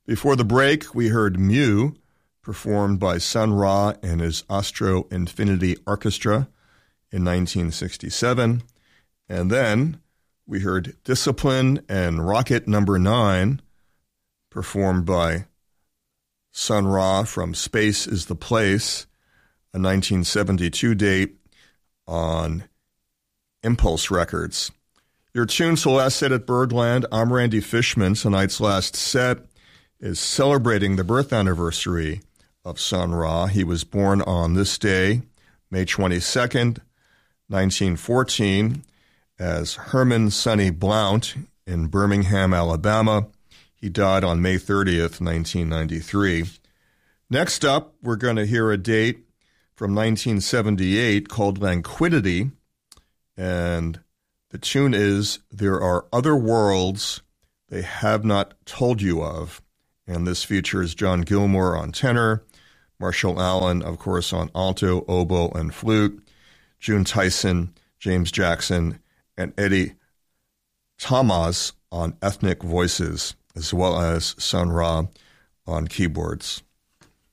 Before the break, we heard Mew, performed by Sun Ra and his Astro Infinity Orchestra in 1967. And then we heard Discipline and Rocket Number 9, performed by Sun Ra from Space is the Place, a 1972 date on Impulse Records. You're tuned to Last Set at Birdland. I'm Randy Fishman. Tonight's last set is celebrating the birth anniversary of Sun Ra. He was born on this day, May 22nd, 1914, as Herman Sonny Blount in Birmingham, Alabama. He died on May 30th, 1993. Next up, we're going to hear a date from 1978 called Languidity, and the tune is There Are Other Worlds They Have Not Told You Of. And this features John Gilmore on tenor, Marshall Allen, of course, on alto, oboe, and flute, June Tyson, James Jackson, and Eddie Thomas on ethnic voices, as well as Sun Ra on keyboards.